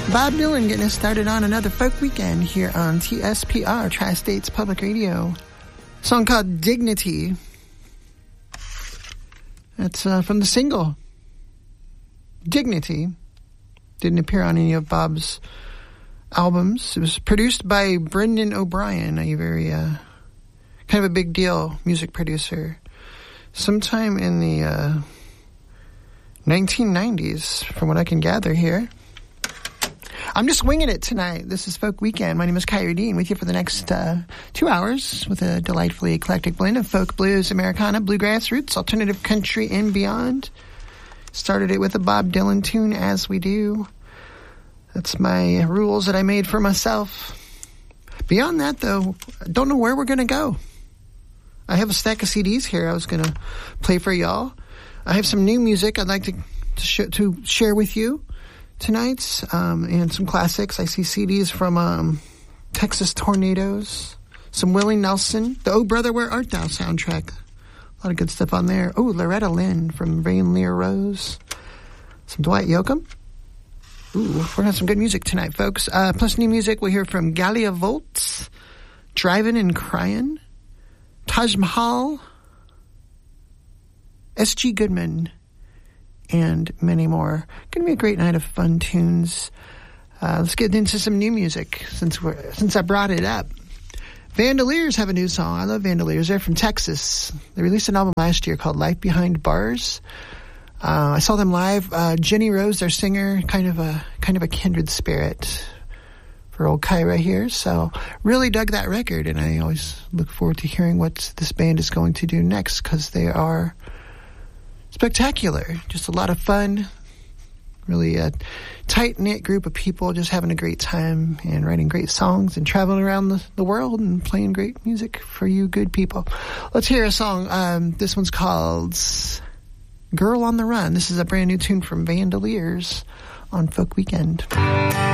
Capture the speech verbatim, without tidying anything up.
Bob Dylan getting us started on another folk weekend here on T S P R, Tri-States Public Radio. A song called Dignity. That's uh, from the single Dignity. Didn't appear on any of Bob's albums. It was produced by Brendan O'Brien, a very uh, kind of a big deal music producer. Sometime in the uh, nineteen nineties, from what I can gather here. I'm just winging it tonight. This is Folk Weekend. My name is Kyrie Dean, with you for the next uh, two hours with a delightfully eclectic blend of folk, blues, Americana, bluegrass, roots, alternative country, and beyond. Started it with a Bob Dylan tune, as we do. That's my rules that I made for myself. Beyond that, though, I don't know where we're going to go. I have a stack of C Ds here I was going to play for y'all. I have some new music I'd like to to, sh- to share with you tonight, um, and some classics. I see C Ds from um, Texas Tornadoes, some Willie Nelson, the Oh Brother Where Art Thou soundtrack. A lot of good stuff on there. Oh, Loretta Lynn from Rain Lear Rose. Some Dwight Yoakam. Ooh, we're going to have some good music tonight, folks. Uh, plus new music, we'll hear from Galia Volts, Drivin' and Cryin', Taj Mahal, S G Goodman, and many more. Going to be a great night of fun tunes. Uh, let's get into some new music since we're since I brought it up. Vandaliers have a new song. I love Vandaliers. They're from Texas. They released an album last year called Life Behind Bars. Uh, I saw them live. Uh, Jenny Rose, their singer, kind of a kind of a kindred spirit for old Kyra here. So really dug that record, and I always look forward to hearing what this band is going to do next, because they are spectacular. Just a lot of fun. Really a tight-knit group of people just having a great time and writing great songs and traveling around the, the world and playing great music for you good people. Let's hear a song. Um, this one's called Girl on the Run. This is a brand new tune from Vandaliers on Folk Weekend.